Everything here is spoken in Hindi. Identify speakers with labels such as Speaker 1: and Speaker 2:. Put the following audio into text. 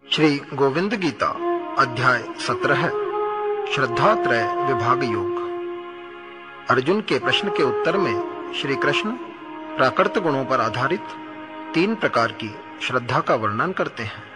Speaker 1: श्री गोविंद गीता अध्याय 17 श्रद्धा त्रय विभाग योग। अर्जुन के प्रश्न के उत्तर में श्री कृष्ण प्राकृत गुणों पर आधारित 3 प्रकार की श्रद्धा का वर्णन करते हैं।